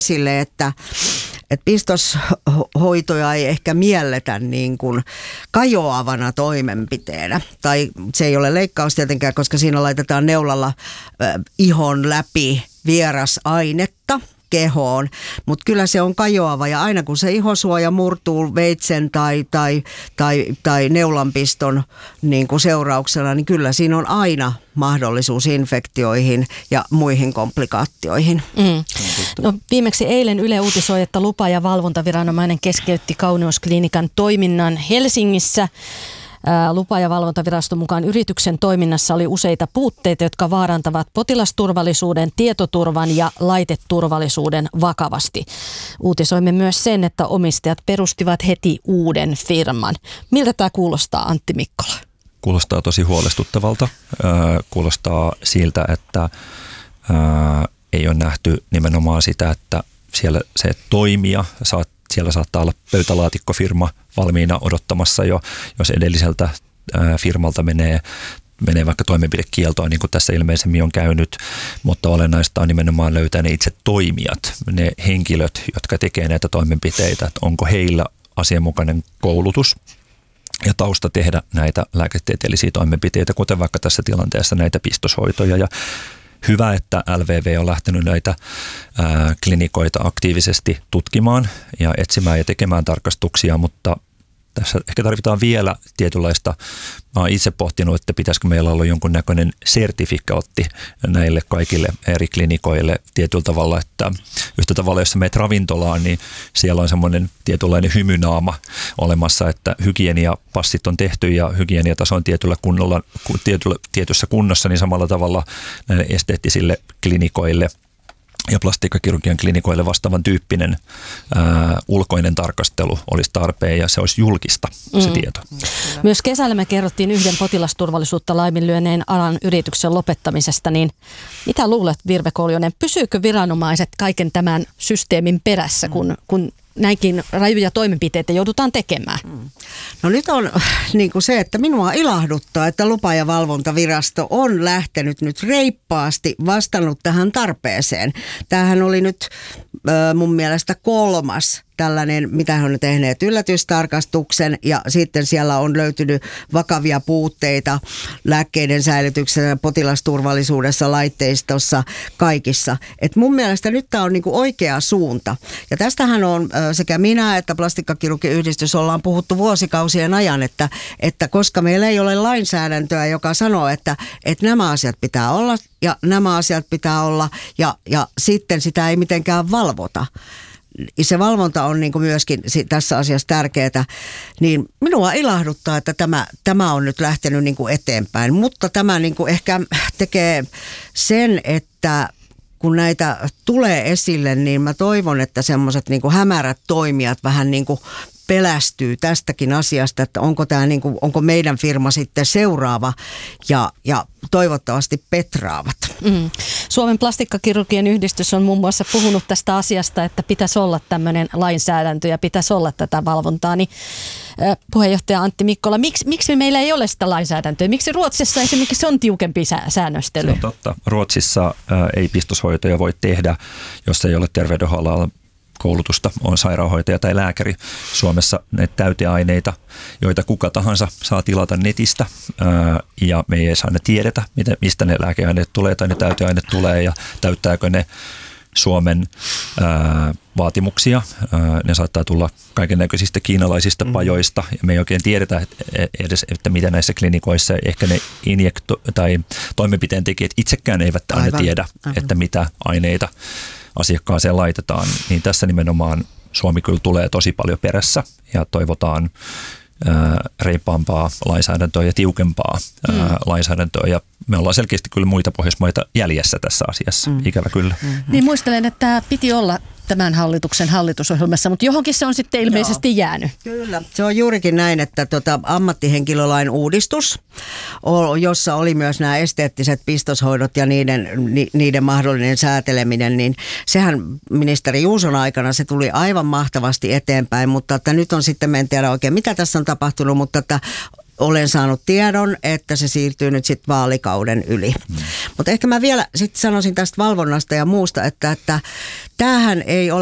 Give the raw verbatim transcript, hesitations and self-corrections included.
esille, että että pistoshoitoja ei ehkä mielletä niin kuin kajoavana toimenpiteenä. Tai se ei ole leikkaus tietenkään, koska siinä laitetaan neulalla äh, ihon läpi vierasainetta kehoon, mutta kyllä se on kajoava ja aina kun se ihosuoja murtuu veitsen tai, tai, tai, tai neulanpiston niin kuin seurauksena, niin kyllä siinä on aina mahdollisuus infektioihin ja muihin komplikaatioihin. Mm. No, viimeksi eilen Yle uutisoi, että lupa- ja valvontaviranomainen keskeytti Kauneusklinikan toiminnan Helsingissä. Lupa- ja valvontaviraston mukaan yrityksen toiminnassa oli useita puutteita, jotka vaarantavat potilasturvallisuuden, tietoturvan ja laiteturvallisuuden vakavasti. Uutisoimme myös sen, että omistajat perustivat heti uuden firman. Miltä tämä kuulostaa, Antti Mikkola? Kuulostaa tosi huolestuttavalta. Kuulostaa siltä, että ei ole nähty nimenomaan sitä, että siellä se toimija saat Siellä saattaa olla pöytälaatikkofirma valmiina odottamassa jo, jos edelliseltä ää, firmalta menee, menee vaikka toimenpidekieltoa, niin kuin tässä ilmeisemmin on käynyt, mutta olennaista on nimenomaan löytää ne itse toimijat, ne henkilöt, jotka tekee näitä toimenpiteitä, että onko heillä asianmukainen koulutus ja tausta tehdä näitä lääketieteellisiä toimenpiteitä, kuten vaikka tässä tilanteessa näitä pistoshoitoja. Ja hyvä, että L V V on lähtenyt näitä ää, klinikoita aktiivisesti tutkimaan ja etsimään ja tekemään tarkastuksia, mutta tässä ehkä tarvitaan vielä tietynlaista, mä oon itse pohtinut, että pitäisikö meillä olla jonkunnäköinen sertifikaatti näille kaikille eri klinikoille tietyllä tavalla, että yhtä tavalla, jos sä meet ravintolaan, niin siellä on semmoinen tietynlainen hymynaama olemassa, että hygieniapassit on tehty ja hygieniataso on tietyllä kunnolla, tietyllä, tietyssä kunnossa, niin samalla tavalla näille esteettisille klinikoille ja plastiikkakirurgian klinikoille vastaavan tyyppinen ää, ulkoinen tarkastelu olisi tarpeen ja se olisi julkista se mm. tieto. Myös kesällä me kerrottiin yhden potilasturvallisuutta laiminlyöneen alan yrityksen lopettamisesta, niin mitä luulet, Virve Koljonen, pysyykö viranomaiset kaiken tämän systeemin perässä, kun, kun näinkin rajuja toimenpiteitä joudutaan tekemään? No nyt on niin kuin se, että minua ilahduttaa, että lupa- ja valvontavirasto on lähtenyt nyt reippaasti vastannut tähän tarpeeseen. Tämähän oli nyt äh, mun mielestä kolmas tällainen, mitä he on tehneet, yllätystarkastuksen ja sitten siellä on löytynyt vakavia puutteita lääkkeiden säilytyksessä, potilasturvallisuudessa, laitteistossa, kaikissa. Et mun mielestä nyt tämä on niinku oikea suunta. Ja tästähän on sekä minä että Plastiikkakirurgiyhdistys ollaan puhuttu vuosikausien ajan, että, että koska meillä ei ole lainsäädäntöä, joka sanoo, että, että nämä asiat pitää olla ja nämä asiat pitää olla ja, ja sitten sitä ei mitenkään valvota. Se valvonta on niin kuin myöskin tässä asiassa tärkeää, niin minua ilahduttaa, että tämä, tämä on nyt lähtenyt niin kuin eteenpäin, mutta tämä niin kuin ehkä tekee sen, että kun näitä tulee esille, niin mä toivon, että semmoiset niin kuin hämärät toimijat vähän niin kuin pelästyy tästäkin asiasta, että onko, tämä niin kuin, onko meidän firma sitten seuraava ja, ja toivottavasti petraavat. Mm. Suomen plastiikkakirurgien yhdistys on muun muassa puhunut tästä asiasta, että pitäisi olla tämmöinen lainsäädäntö ja pitäisi olla tätä valvontaa. Niin, äh, puheenjohtaja Antti Mikkola, miksi, miksi meillä ei ole sitä lainsäädäntöä? Miksi Ruotsissa esimerkiksi on tiukempi sä- säännöstely? Se on totta. Ruotsissa äh, ei pistoshoitoja voi tehdä, jos ei ole terveydenhuollon koulutusta, on sairaanhoitaja tai lääkäri. Suomessa näitä täyteaineita, joita kuka tahansa saa tilata netistä ää, ja me ei edes aina tiedetä, mistä ne lääkeaineet tulee tai ne täyteaineet tulee ja täyttääkö ne Suomen ää, vaatimuksia. Ää, ne saattaa tulla kaikennäköisistä kiinalaisista mm. pajoista ja me ei oikein tiedetä et, edes, että mitä näissä klinikoissa ehkä ne injekto- tai toimenpiteen tekijät itsekään eivät aina aivan, tiedä, aivan. että mitä aineita asiakkaaseen laitetaan, niin tässä nimenomaan Suomi kyllä tulee tosi paljon perässä ja toivotaan ää, reippaampaa lainsäädäntöä ja tiukempaa ää, mm. lainsäädäntöä ja me ollaan selkeästi kyllä muita Pohjoismaita jäljessä tässä asiassa, mm. ikävä kyllä. Mm-hmm. Niin muistelen, että tämä piti olla tämän hallituksen hallitusohjelmassa, mutta johonkin se on sitten ilmeisesti Joo. jäänyt. Kyllä, se on juurikin näin, että tota, ammattihenkilölain uudistus, jossa oli myös nämä esteettiset pistoshoidot ja niiden, ni, niiden mahdollinen sääteleminen, niin sehän ministeri Juuson aikana se tuli aivan mahtavasti eteenpäin, mutta että nyt on sitten, me en tiedä oikein mitä tässä on tapahtunut, mutta että olen saanut tiedon, että se siirtyy nyt sitten vaalikauden yli. Mm. Mutta ehkä mä vielä sitten sanoisin tästä valvonnasta ja muusta, että, että tämähän ei ole